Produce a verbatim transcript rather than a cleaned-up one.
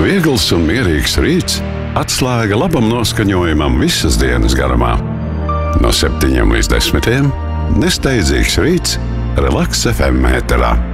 Viegls un mierīgs rīts, atslēga labam noskaņojumam visas dienas garumā. No septiņiem līdz desmitiem nesteidzīgs rīts Relaks F M ēterā.